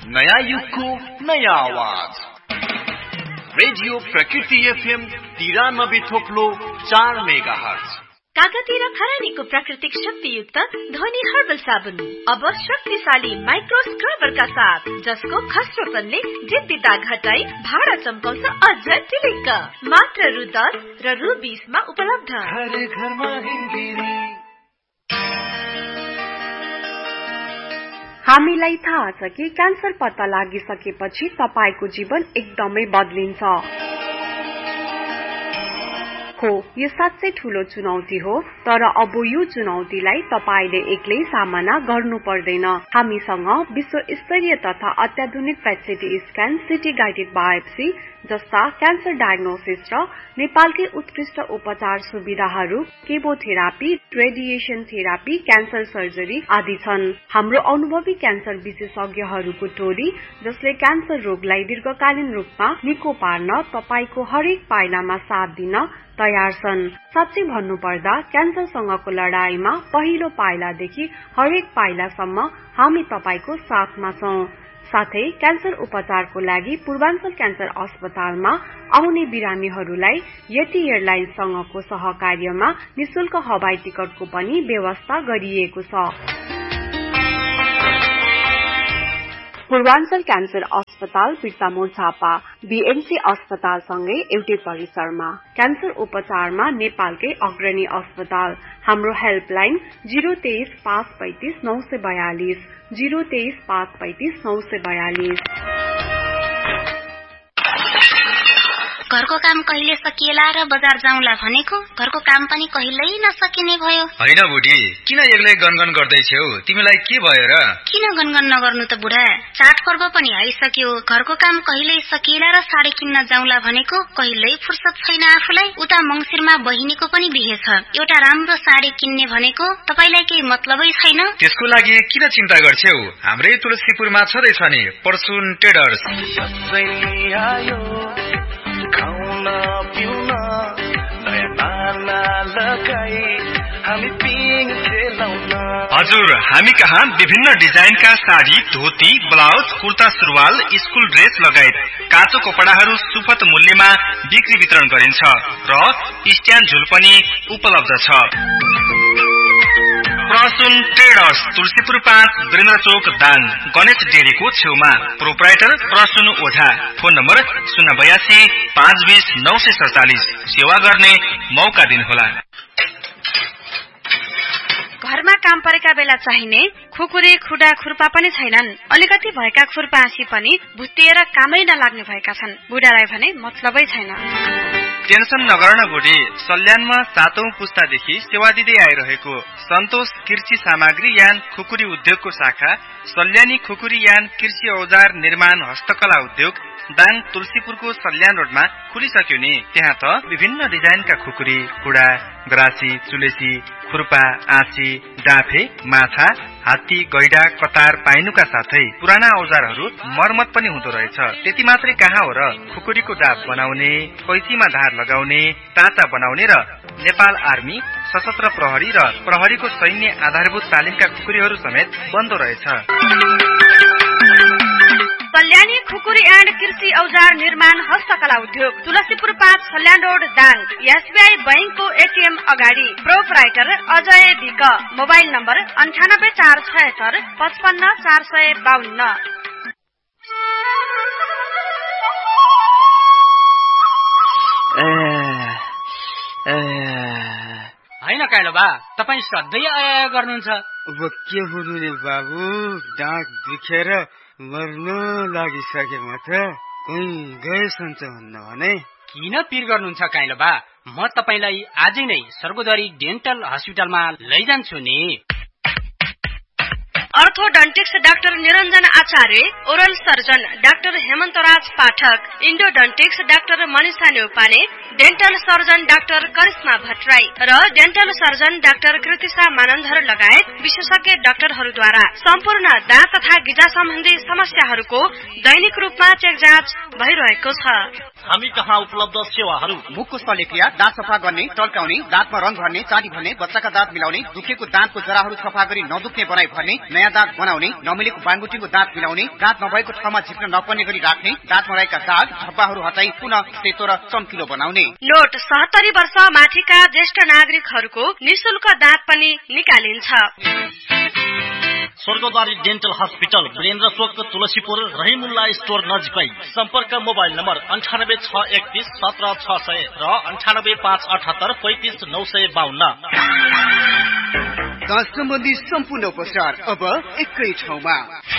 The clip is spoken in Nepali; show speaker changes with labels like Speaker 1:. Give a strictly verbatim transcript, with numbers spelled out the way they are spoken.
Speaker 1: नयाँ युगको नयाँ आवाज रेडियो प्रकृति एफएम तिरानब्बे थोप्लो चार मेगा हर्ज।
Speaker 2: कागती र खरानीको प्राकृतिक शक्तियुक्त ध्वनि हर्बल साबुन अब शक्तिशाली माइक्रो स्क्रबरका साथ, जसको खस्रोपनले जिद्दी दाग हटाई भाडा चम्काउँछ अझ टिलिक्क। मात्र रु दस र रु बीसमा उपलब्ध।
Speaker 3: हर घरमा हिन्दी।
Speaker 4: हामीलाई थाहा छ कि क्यान्सर पत्ता लागिसकेपछि तपाईको जीवन एकदमै बदलिन्छ। हो, यो साँच्चै ठूलो चुनौती हो, तर अब यो चुनौतीलाई तपाईले एक्लै सामना गर्नु पर्दैन। हामीसँग विश्व स्तरीय तथा अत्याधुनिक पेट स्क्यान, सिटी गाइडेड बायोप्सी जस्ता क्यान्सर डायग्नोसिस र नेपालकै उत्कृष्ट उपचार सुविधाहरू, chemotherapy, radiation therapy, cancer surgery आदि छन्। हाम्रो अनुभवी क्यान्सर विशेषज्ञहरूको टोली, जसले क्यान्सर रोगलाई दीर्घकालीन रूपमा निको पार्न तपाईको हरेक पाइलामा साथ दिन तयार छन्। साच्चै भन्नुपर्दा क्यान्सरसँगको लडाईमा पहिलो पाइलादेखि हरेक पाइलासम्म हामी तपाईको साथमा छौं। साथै क्यान्सर उपचारको लागि पूर्वाञ्चल क्यान्सर अस्पतालमा आउने बिरामीहरूलाई यति एयरलाइन्ससँगको सहकार्यमा निशुल्क हवाई टिकटको पनि व्यवस्था गरिएको छ। पूर्वाञ्चल क्यान्सर अस्पताल बिर्तामोड झापा बीएमसी अस्पतालसँगै एउटै परिसरमा। क्यान्सर उपचारमा नेपालकै अग्रणी अस्पताल। हाम्रो हेल्पलाइन जिरो तेइस पाँच पैंतिस नौ सय बयालिस जिरो तेइस पाँच पैंतिस नौ सय बयालिस।
Speaker 5: घरको काम कहिले सकिएला र बजार जाउँला भनेको घरको काम पनि कहिल्यै नसकिने भयो।
Speaker 6: हैन बुढी, किन एक्लै गनगन गर्दैछौ? तिमीलाई के भयो र?
Speaker 5: किन गनगन नगर्नु त बुढा, चाड पर्व पनि आइसक्यो। घरको काम कहिल्यै सकिएला र साडी किन्न जाउँला भनेको कहिल्यै फुर्सद छैन आफूलाई। उता मंसिरमा बहिनीको पनि बिहे छ। एउटा राम्रो साडी किन्ने भनेको तपाईलाई केही मतलबै छैन?
Speaker 6: त्यसको लागि किन चिन्ता गर्छौ? हाम्रै तुलसीपुरमा छदै छ नि परसुन ट्रेडर्स।
Speaker 3: खाउन पिउन नयाँ नाना लगाई हामी पिङ खेलाउन।
Speaker 6: हजुर, हामी कहाँ विभिन्न डिजाइनका साडी, धोती, ब्लाउज, कुर्ता सुरुवाल, स्कुल ड्रेस लगायत काँचो कपडाहरू सुपथ मूल्यमा बिक्री वितरण गरिन्छ र स्ट्यान्ड झुल पनि उपलब्ध छ। प्रसुन ट्रेडर्स, तुलसीपुर पाँच, वीरेन्द्र चोक, दाङ, गणेश डेरीको छेउमा। प्रोप्राइटर प्रसुन ओझा। फोन नम्बर शून्य बयासी पाँच बीस नौ सय सडचालिस। सेवा गर्ने मौका दिनुहोला।
Speaker 2: घरमा काम परेका बेला चाहिने खुकुरी, खुडा, खुर्पा पनि छैनन्। अलिकति भएका खुर्पासी पनि भुत्तिएर कामै नलाग्ने भएका छन्। बुढालाई भने मतलबै छैन।
Speaker 6: टेन्सन नगर्न बुढी, सल्यानमा सातौं पुस्तादेखि सेवा दिँदै आइरहेको सन्तोष कृषि सामग्री यान खुकुरी उद्योगको शाखा सल्यानी खुकुरी यान कृषि औजार निर्माण हस्तकला उद्योग दाङ तुलसीपुरको सल्यान रोडमा खुलिसक्यो नि। त्यहाँ त विभिन्न डिजाइनका खुकुरी, कुडा, ग्रासी, चुलेसी, खुर्पा, आँची, डाँफे, माछा, हात्ती, गैडा, कतार पाइनुका साथै पुराना औजारहरू मर्मत पनि हुँदो रहेछ। त्यति मात्रै कहाँ हो र, खुकुरीको डाब बनाउने, कैचीमा धार लगाउने, ताँचा बनाउने र नेपाल आर्मी, सशस्त्र प्रहरी र प्रहरीको सैन्य आधारभूत तालिमका खुकुरीहरू समेत बन्दो रहेछ।
Speaker 2: सल्यानी खुकुरी एन्ड कृषि औजार निर्माण हस्तकला उद्योग, तुलसीपुर पाँच, सल्यान रोड, दाङ, एसबीआई बैंकको एटीएम अगाडि। Proprietor Ajay week. Mobile number अन्ठानब्बे चार छयत्तर पचपन्न चार सय बाहन्न।
Speaker 7: होइन काइलो बा, तपाईँ सधैँ आया गर्नुहुन्छ।
Speaker 8: अब के हुनु नि बाबु, डाँट दुखेर मर्न लागिसके म त। कहीँ गए सन्च भन्न भने।
Speaker 7: किन पिर गर्नुहुन्छ काइलो बा, म तपाईलाई आजै नै सर्गोदरी डेन्टल हस्पिटलमा लैजान्छु नि।
Speaker 2: अर्थोडन्टिक्स डाक्टर निरञ्जन आचार्य, ओरल सर्जन डाक्टर हेमन्तराज पाठक, इन्डोडन्टिक्स doctor Manisha Neupane, dental surgeon doctor Karishma Bhattarai र dental surgeon doctor Kritisha Manandhar लगायत विशेषज्ञ डाक्टरहरूद्वारा सम्पूर्ण दाँत तथा गिजा सम्बन्धी समस्याहरूको दैनिक रूपमा चेक जाँच भइरहेको छ।
Speaker 1: हामी कहाँ उपलब्ध सेवाहरू
Speaker 9: मुखको शल्यक्रिया, दाँत सफा गर्ने, टल्काउने, दाँतमा रङ भर्ने, चाँडी भर्ने, बच्चाका दाँत मिलाउने, दुखेको दाँतको जराहरू सफा गरी नदुख्ने बनाई भर्ने, नयाँ दाँत बनाउने, नमिलेको बानबुटीको दाँत मिलाउने, दाँत नभएको ठाउँमा झिक्न नपर्ने गरी राख्ने, दाँतमा रहेका दाग धब्बाहरू हटाई पुनः सेतो र चम्किलो बनाउने।
Speaker 2: नोट सत्तरी वर्ष माथिका ज्येष्ठ नागरिकहरूको निशुल्क दाँत पनि निकालिन्छ।
Speaker 1: स्वर्गद्वारी डेन्टल हस्पिटल वीरेन्द्र चोक तुलसीपुर रहिमुल्ला स्टोर नजिकै। सम्पर्क मोबाइल नम्बर अन्ठानब्बे छ एकतीस सत्र छ सय र अन्ठानब्बे पाँच अठहत्तर पैंतिस नौ सय बाहन्न।
Speaker 9: दाँत सम्बन्धी सम्पूर्ण उपचार अब एकै ठाउँमा।